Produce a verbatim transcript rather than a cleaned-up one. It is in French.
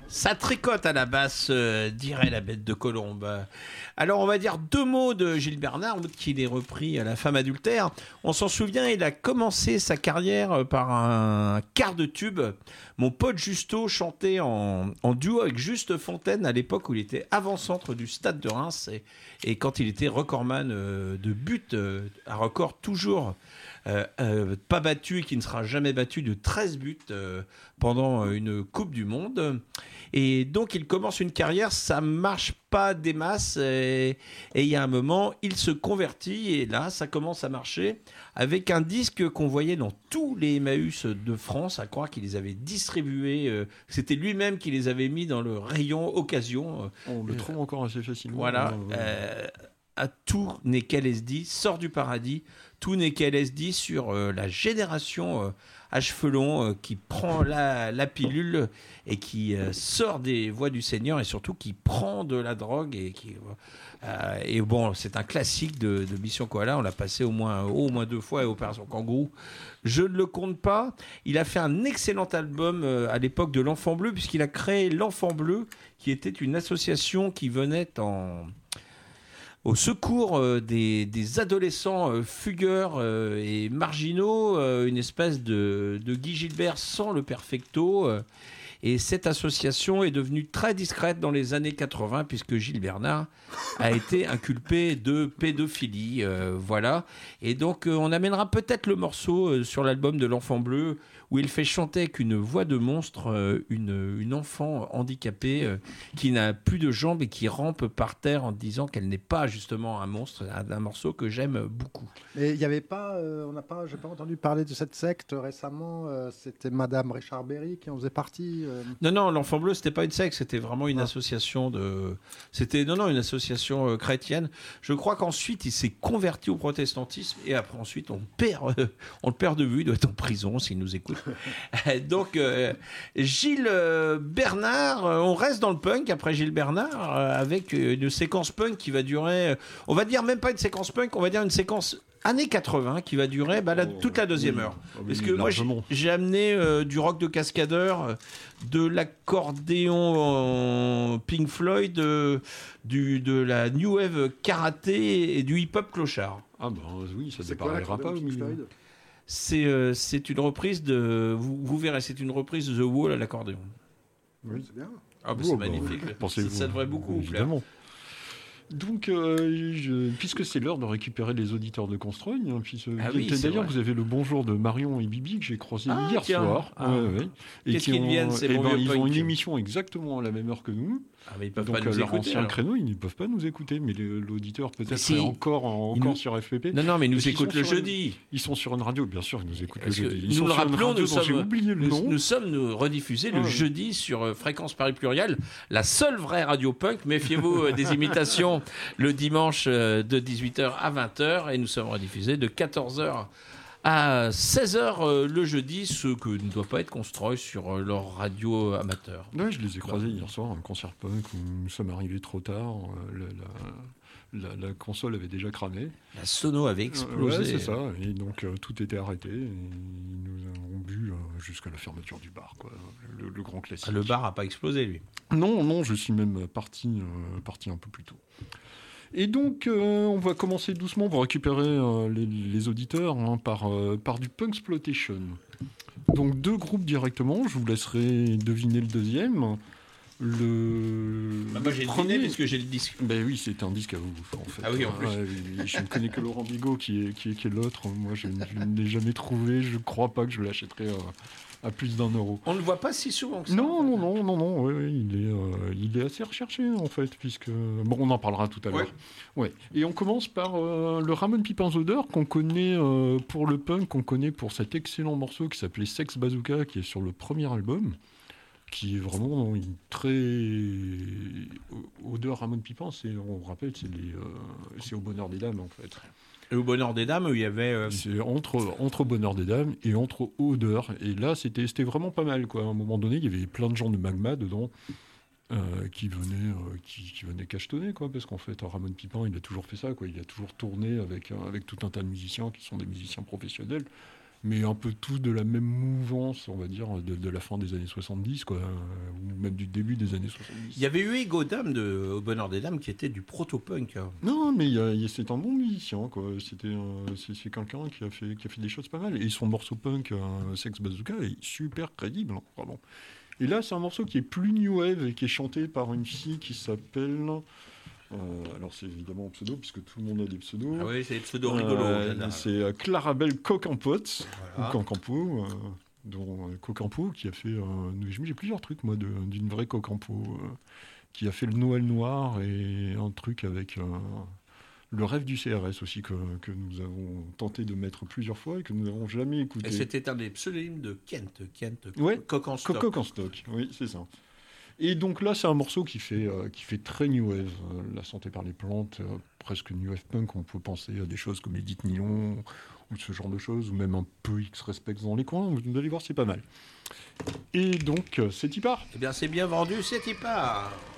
Ça tricote à la basse, euh, dirait la bête de Colombe. Alors, on va dire deux mots de Gilles Bernard, qu'il est repris à La Femme adultère. On s'en souvient, il a commencé sa carrière par un quart de tube. Mon pote Justo chantait en, en duo avec Juste Fontaine à l'époque où il était avant-centre du Stade de Reims et, et quand il était recordman euh, de buts, euh, un record toujours euh, euh, pas battu et qui ne sera jamais battu de treize buts euh, pendant une Coupe du Monde. Et donc, il commence une carrière, ça marche pas des masses. Et il y a un moment, il se convertit. Et là, ça commence à marcher avec un disque qu'on voyait dans tous les Emmaüs de France, à croire qu'il les avait distribués. Euh, c'était lui-même qui les avait mis dans le rayon occasion. On le trouve encore assez facilement. Voilà. Euh, à tout n'est qu'L S D, sort du paradis. Tout n'est qu'L S D sur euh, la génération euh, à cheveux longs euh, qui prend la, la pilule et qui euh, sort des voies du Seigneur et surtout qui prend de la drogue. Et, qui, euh, et bon, c'est un classique de, de Mission Koala. On l'a passé au moins, au moins deux fois et Opération Kangourou. Je ne le compte pas. Il a fait un excellent album euh, à l'époque de l'Enfant Bleu puisqu'il a créé l'Enfant Bleu qui était une association qui venait en... au secours euh, des, des adolescents euh, fugueurs euh, et marginaux, euh, une espèce de, de Guy Gilbert sans le perfecto. Euh, et cette association est devenue très discrète dans les années quatre-vingts, puisque Gilles Bernard a été inculpé de pédophilie. Euh, voilà. Et donc, euh, on amènera peut-être le morceau euh, sur l'album de l'Enfant Bleu, où il fait chanter avec une voix de monstre euh, une, une enfant handicapée euh, qui n'a plus de jambes et qui rampe par terre en disant qu'elle n'est pas justement un monstre. Un, un morceau que j'aime beaucoup. Et il n'y avait pas, euh, on n'a pas, j'ai pas entendu parler de cette secte récemment. Euh, c'était Madame Richard Berry qui en faisait partie. Euh... Non, non, l'Enfant Bleu, c'était pas une secte, c'était vraiment une ah. association de, c'était non, non, une association euh, chrétienne. Je crois qu'ensuite il s'est converti au protestantisme et après ensuite on perd, euh, on le perd de vue, il doit être en prison s'il nous écoute. Donc, euh, Gilles euh, Bernard, euh, on reste dans le punk après Gilles Bernard, euh, avec une séquence punk qui va durer, euh, on va dire même pas une séquence punk, on va dire une séquence années quatre-vingts qui va durer bah, la, oh, toute la deuxième oui, heure. Oui, Parce que moi, j'ai, j'ai amené euh, du rock de cascadeur, euh, de l'accordéon en Pink Floyd, euh, du, de la new wave karaté et du hip-hop clochard. Ah ben oui, ça ne dépareillera pas au milieu. C'est, euh, c'est une reprise de... Vous, vous verrez, c'est une reprise de The Wall à l'accordéon. Oui, c'est bien. Ah, bah, oh, c'est bah, magnifique. Pensez-vous, ça devrait beaucoup vous plaire. Donc, euh, je, puisque c'est l'heure de récupérer les auditeurs de Constrogne, hein, puisque, ah oui, d'ailleurs, vrai. vous avez le bonjour de Marion et Bibi que j'ai croisé ah, hier tiens. soir. Ah. Ouais, ouais. Et Qu'est-ce qu'ils viennent, ces bons ben, vieux Ils punk. ont une émission exactement à la même heure que nous. Ah, mais ils peuvent donc, pas nous leur écouter, ancien alors. créneau, ils ne peuvent pas nous écouter, mais l'auditeur peut-être si. est encore, en, encore nous... sur F P P. Non, non, mais ils nous Ils écoutent le sur jeudi. Une... Ils sont sur une radio, bien sûr, ils nous écoutent Parce le jeudi. Ils nous sont le sur rappelons, une radio nous sommes, j'ai oublié le nous, nom. nous sommes nous, rediffusés ah, le ouais. jeudi sur euh, Fréquence Paris Pluriel, la seule vraie radio punk. Méfiez-vous euh, des imitations le dimanche euh, de dix-huit heures à vingt heures et nous sommes rediffusés de quatorze heures à seize heures euh, le jeudi, ce que ne doit pas être construit sur euh, leur radio amateur. Oui, je les ai croisés bah, hier soir, un concert punk où nous sommes arrivés trop tard. Euh, la, la, la console avait déjà cramé. La sono avait explosé. Euh, ouais, c'est ça. Et donc euh, tout était arrêté. Et nous avons bu euh, jusqu'à la fermeture du bar, quoi. Le, le grand classique. Ah, le bar n'a pas explosé, lui. Non, non, je suis même parti, euh, parti un peu plus tôt. Et donc, euh, on va commencer doucement pour récupérer euh, les, les auditeurs hein, par, euh, par du Punksploitation. Donc, deux groupes directement. Je vous laisserai deviner le deuxième. Le bah moi, j'ai premier... deviné puisque j'ai le disque. Ben oui, c'est un disque à vous, en fait. Ah oui, en plus. Ouais, je ne connais que Laurent Bigot qui est, qui est, qui est l'autre. Moi, je, je ne l'ai jamais trouvé. Je ne crois pas que je l'achèterai... Euh, à plus d'un euro. On ne le voit pas si souvent que ça. Non, non, non, non, non, oui, oui, il est, euh, il est assez recherché en fait, puisque bon, on en parlera tout à l'heure. Ouais. Ouais. Et on commence par euh, le Ramon Pipins Odeur qu'on connaît euh, pour le punk, qu'on connaît pour cet excellent morceau qui s'appelait Sex Bazooka, qui est sur le premier album, qui est vraiment une très odeur Ramon Pipins. C'est, on rappelle, c'est, les, euh, c'est au bonheur des dames en fait. Et au Bonheur des Dames, où il y avait... Euh... C'est entre, entre Bonheur des Dames et entre Odeur. Et là, c'était, c'était vraiment pas mal, quoi. À un moment donné, il y avait plein de gens de Magma dedans euh, qui, venaient, euh, qui, qui venaient cachetonner, quoi. Parce qu'en fait, Ramon Pipin, il a toujours fait ça, quoi. Il a toujours tourné avec, avec tout un tas de musiciens qui sont des musiciens professionnels. mais un peu tous de la même mouvance, on va dire, de, de la fin des années soixante-dix, quoi, ou même du début des années soixante-dix. Il y avait eu Ego Dame de Au Bonheur des Dames qui était du proto-punk. Hein. Non, mais il y a, il y a, c'est un bon musicien, quoi. C'était, euh, c'est, c'est quelqu'un qui a, fait, qui a fait des choses pas mal. Et son morceau punk, euh, Sex Bazooka, est super crédible, hein, vraiment. Et là, c'est un morceau qui est plus new wave et qui est chanté par une fille qui s'appelle... Euh, alors c'est évidemment un pseudo, puisque tout le monde a des pseudos. Ah oui, c'est des pseudos rigolos. Euh, c'est euh, Clarabelle Cocampote, voilà. ou Cocampo, euh, dont euh, Cocampo, qui a fait... Euh, j'ai plusieurs trucs, moi, de, d'une vraie Cocampo, euh, qui a fait le Noël Noir et un truc avec... Euh, le rêve du C R S aussi, que, que nous avons tenté de mettre plusieurs fois et que nous n'avons jamais écouté. Et c'était un des pseudonymes de Kent. Kent, ouais, Coq en stock. Coq en stock, oui, c'est ça. Et donc là, c'est un morceau qui fait, euh, qui fait très new wave. Euh, la santé par les plantes, euh, presque new wave punk. On peut penser à des choses comme Edith Nylon, ou ce genre de choses, ou même un peu X-Respect dans les coins. Vous allez voir, c'est pas mal. Et donc, c'est y part. Eh bien, c'est bien vendu, c'est y part.